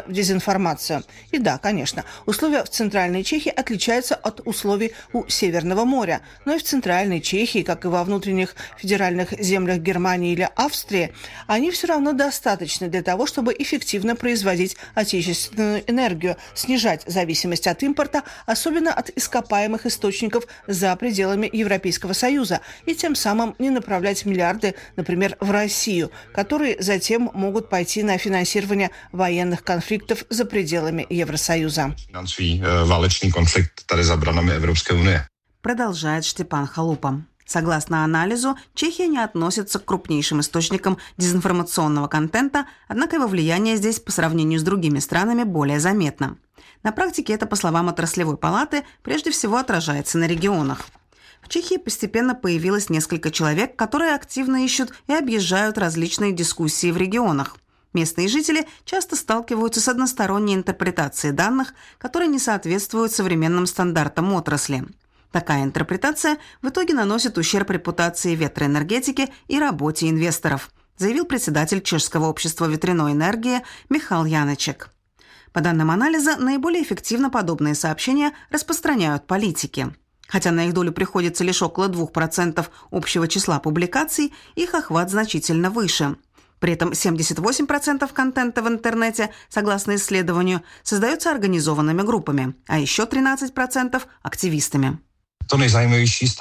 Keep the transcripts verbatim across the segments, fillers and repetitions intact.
в дезинформацию. И да, конечно, условия в Центральной Чехии отличаются от условий у Северного моря. Но и в Центральной Чехии, как и во внутренних федеральных землях Германии или Австрии, они все равно достаточны для того, чтобы эффективно производить отечественную энергию, снижать зависимость от импорта, особенно от ископаемых источников за пределами Европейского Союза, и тем самым не направлять миллиарды, например, в Россию, которые затем могут пойти на финансирование военных конфликтов за пределами Евросоюза. Válečný konflikt tady za branami Evropské unie. Продолжает Штепан Халупа. Согласно анализу, Чехия не относится к крупнейшим источникам дезинформационного контента, однако его влияние здесь по сравнению с другими странами более заметно. На практике это, по словам отраслевой палаты, прежде всего отражается на регионах. В Чехии постепенно появилось несколько человек, которые активно ищут и объезжают различные дискуссии в регионах. Местные жители часто сталкиваются с односторонней интерпретацией данных, которые не соответствуют современным стандартам отрасли. Такая интерпретация в итоге наносит ущерб репутации ветроэнергетики и работе инвесторов, заявил председатель Чешского общества ветряной энергии Михал Яночек. По данным анализа, наиболее эффективно подобные сообщения распространяют политики. Хотя на их долю приходится лишь около двух процентов общего числа публикаций, их охват значительно выше. При этом семьдесят восемь процентов контента в интернете, согласно исследованию, создается организованными группами, а еще тринадцать процентов – активистами. Самое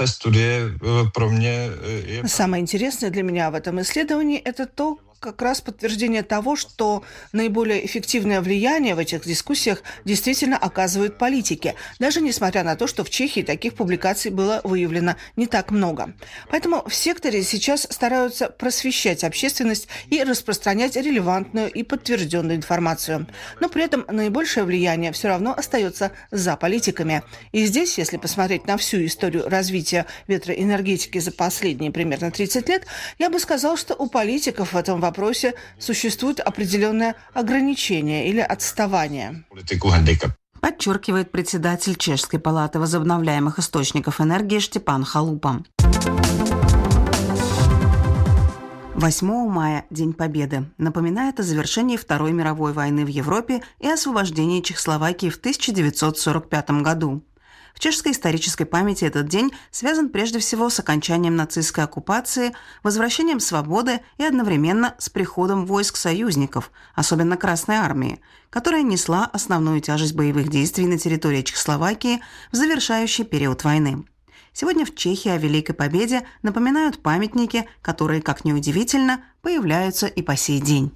интересное для меня в этом исследовании – это то, как раз подтверждение того, что наиболее эффективное влияние в этих дискуссиях действительно оказывают политики, даже несмотря на то, что в Чехии таких публикаций было выявлено не так много. Поэтому в секторе сейчас стараются просвещать общественность и распространять релевантную и подтвержденную информацию. Но при этом наибольшее влияние все равно остается за политиками. И здесь, если посмотреть на всю историю развития ветроэнергетики за последние примерно тридцать лет, я бы сказал, что у политиков в этом вопросе существует определенное ограничение или отставание. Подчеркивает председатель Чешской палаты возобновляемых источников энергии Штепан Халупа. восьмого мая – День Победы. Напоминает о завершении Второй мировой войны в Европе и освобождении Чехословакии в тысяча девятьсот сорок пятом году. В чешской исторической памяти этот день связан прежде всего с окончанием нацистской оккупации, возвращением свободы и одновременно с приходом войск союзников, особенно Красной армии, которая несла основную тяжесть боевых действий на территории Чехословакии в завершающий период войны. Сегодня в Чехии о Великой Победе напоминают памятники, которые, как ни удивительно, появляются и по сей день.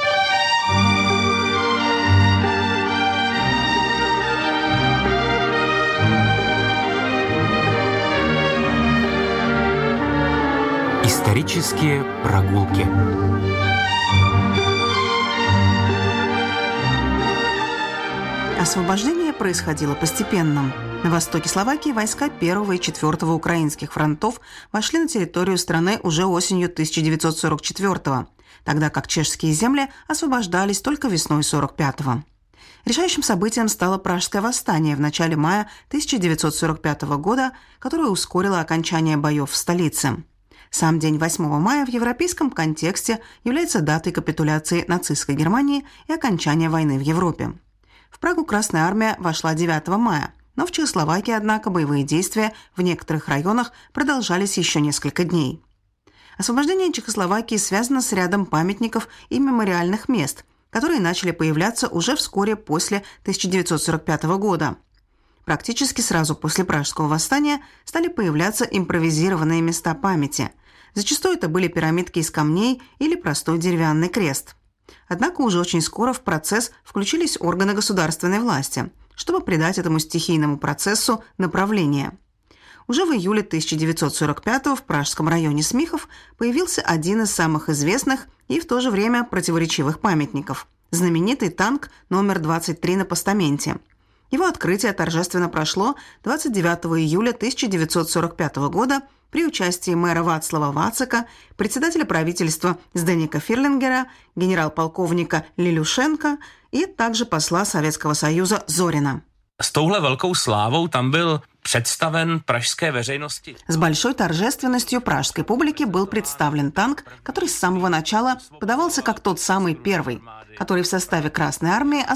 Исторические прогулки. Освобождение происходило постепенно. На востоке Словакии войска первого и четвертого украинских фронтов вошли на территорию страны уже осенью тысяча девятьсот сорок четвёртого, тогда как чешские земли освобождались только весной сорок пятого. Решающим событием стало Пражское восстание в начале мая тысяча девятьсот сорок пятого года, которое ускорило окончание боев в столице. Сам день восьмого мая в европейском контексте является датой капитуляции нацистской Германии и окончания войны в Европе. В Прагу Красная армия вошла девятого мая, но в Чехословакии, однако, боевые действия в некоторых районах продолжались еще несколько дней. Освобождение Чехословакии связано с рядом памятников и мемориальных мест, которые начали появляться уже вскоре после тысяча девятьсот сорок пятого года. Практически сразу после Пражского восстания стали появляться импровизированные места памяти. Зачастую это были пирамидки из камней или простой деревянный крест. Однако уже очень скоро в процесс включились органы государственной власти, чтобы придать этому стихийному процессу направление. Уже в июле тысяча девятьсот сорок пятого в пражском районе Смихов появился один из самых известных и в то же время противоречивых памятников – знаменитый танк номер двадцать три на постаменте. Его открытие торжественно прошло двадцать девятого июля тысяча девятьсот сорок пятого года при участии мэра Вацлава Вацака, председателя правительства Зденика Фирлингера, генерал-полковника Лилюшенко и также посла Советского Союза Зорина. С touhle velkou slávou tam byl představen pražské veřejnosti. С большой торжественностью пражской публике был представлен танк, который с самого начала подавался как тот самый первый, который в составе Красной армии